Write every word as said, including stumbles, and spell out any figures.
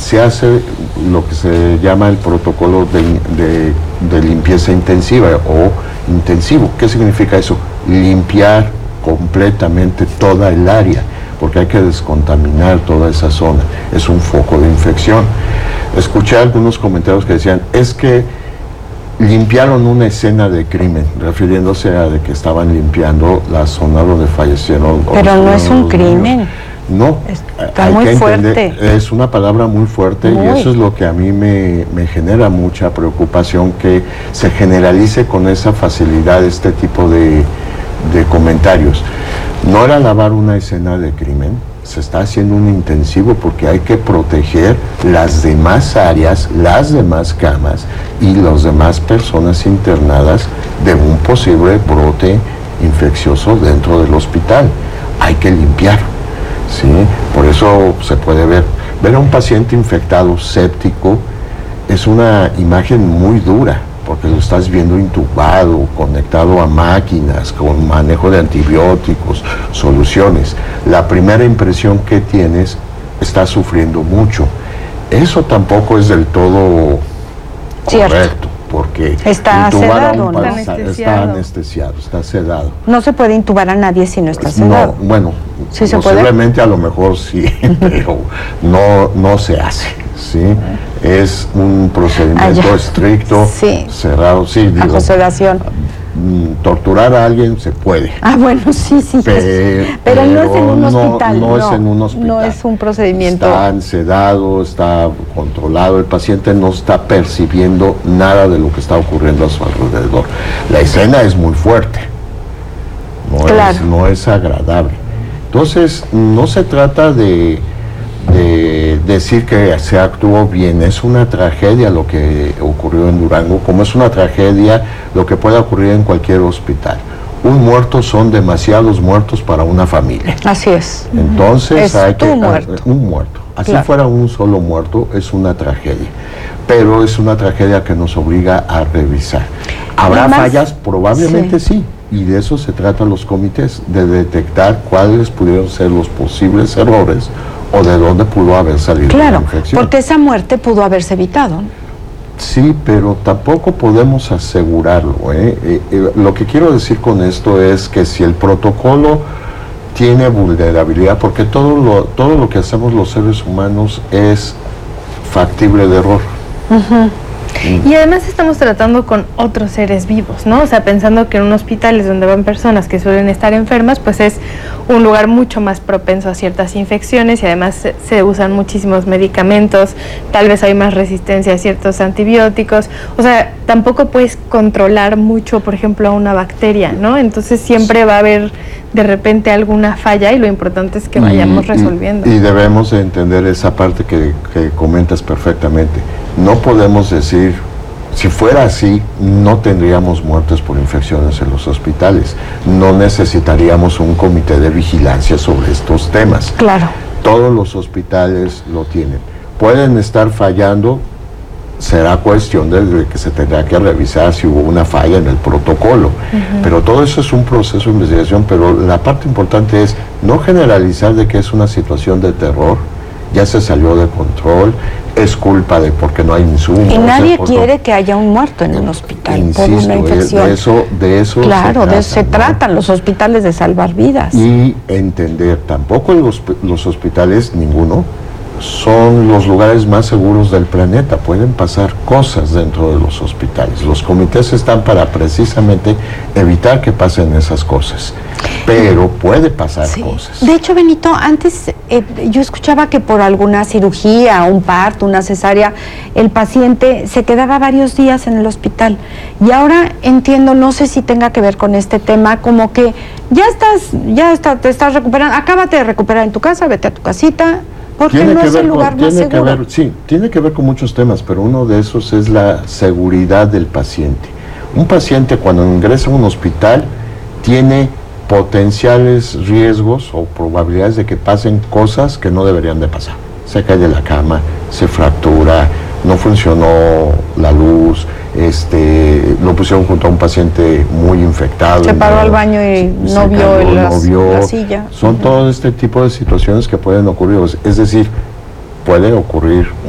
se hace lo que se llama el protocolo de, de, de limpieza intensiva o intensivo. ¿Qué significa eso? Limpiar completamente toda el área, porque hay que descontaminar toda esa zona. Es un foco de infección. Escuché algunos comentarios que decían, es que limpiaron una escena de crimen, refiriéndose a de que estaban limpiando la zona donde fallecieron. Pero no es un crimen. No, está hay muy que fuerte. Entender, es una palabra muy fuerte muy. Y eso es lo que a mí me, me genera mucha preocupación, que se generalice con esa facilidad este tipo de, de comentarios. No era lavar una escena de crimen, se está haciendo un intensivo porque hay que proteger las demás áreas, las demás camas y las demás personas internadas de un posible brote infeccioso dentro del hospital. Hay que limpiar, ¿sí? Por eso se puede ver. Ver a un paciente infectado séptico es una imagen muy dura, porque lo estás viendo intubado, conectado a máquinas, con manejo de antibióticos, soluciones. La primera impresión que tienes, está sufriendo mucho. Eso tampoco es del todo cierto, correcto, porque está intubar sedado, a un ¿no? paciente Está anestesiado. está anestesiado, está sedado. No se puede intubar a nadie si no está sedado. No, bueno, ¿Sí se posiblemente puede? A lo mejor sí, pero no, no se hace, ¿sí? Es un procedimiento ah, estricto, sí. cerrado, sí, digo, bajo sedación. Torturar a alguien se puede. Ah, bueno, sí, sí. Pero, pero no es en un hospital. No, No, no es en un hospital. No es un procedimiento. Está sedado, está controlado. El paciente no está percibiendo nada de lo que está ocurriendo a su alrededor. La escena es muy fuerte. No, claro. es, no es agradable. Entonces, no se trata de, de decir que se actuó bien. Es una tragedia lo que ocurrió en Durango, como es una tragedia lo que puede ocurrir en cualquier hospital. Un muerto son demasiados muertos para una familia. Así es. Entonces es hay que... muerto. Un muerto. Así claro. fuera un solo muerto, es una tragedia. Pero es una tragedia que nos obliga a revisar. ¿Habrá Además, fallas? Probablemente sí. sí. Y de eso se tratan los comités, de detectar cuáles pudieron ser los posibles errores o de dónde pudo haber salido claro, la infección. Porque esa muerte pudo haberse evitado. Sí, pero tampoco podemos asegurarlo, ¿eh? Eh, eh, lo que quiero decir con esto es que si el protocolo tiene vulnerabilidad, porque todo lo, todo lo que hacemos los seres humanos es factible de error. Uh-huh. Y además estamos tratando con otros seres vivos, ¿no? O sea, pensando que en un hospital es donde van personas que suelen estar enfermas, pues es un lugar mucho más propenso a ciertas infecciones y además se, se usan muchísimos medicamentos, tal vez hay más resistencia a ciertos antibióticos, o sea, tampoco puedes controlar mucho, por ejemplo, a una bacteria, ¿no? Entonces siempre va a haber de repente alguna falla y lo importante es que vayamos y, resolviendo. Y, y debemos de entender esa parte que, que comentas perfectamente. No podemos decir, si fuera así, no tendríamos muertes por infecciones en los hospitales. No necesitaríamos un comité de vigilancia sobre estos temas. Claro. Todos los hospitales lo tienen. Pueden estar fallando, será cuestión de, de que se tendrá que revisar si hubo una falla en el protocolo. Uh-huh. Pero todo eso es un proceso de investigación, pero la parte importante es no generalizar de que es una situación de terror, ya se salió de control, es culpa de porque no hay insumos. Y nadie por quiere todo. que haya un muerto en un hospital Insisto, por una infección. De eso, de eso claro, se trata, de eso se ¿no? tratan los hospitales, de salvar vidas. Y entender, tampoco los, los hospitales, ninguno, son los lugares más seguros del planeta. Pueden pasar cosas dentro de los hospitales. Los comités están para precisamente evitar que pasen esas cosas. Pero puede pasar sí. cosas. De hecho, Benito, antes eh, yo escuchaba que por alguna cirugía, un parto, una cesárea, el paciente se quedaba varios días en el hospital. Y ahora entiendo, no sé si tenga que ver con este tema, como que ya estás, ya está, te estás recuperando, acábate de recuperar en tu casa, vete a tu casita. Porque tiene no que es ver el lugar con, más tiene seguro. Que ver, sí, tiene que ver con muchos temas, pero uno de esos es la seguridad del paciente. Un paciente cuando ingresa a un hospital tiene potenciales riesgos o probabilidades de que pasen cosas que no deberían de pasar. Se cae de la cama, se fractura, no funcionó la luz, este, lo pusieron junto a un paciente muy infectado. Se paró al baño y no vio, cayó, el, no vio la silla. Son uh-huh. todo este tipo de situaciones que pueden ocurrir. Es decir, puede ocurrir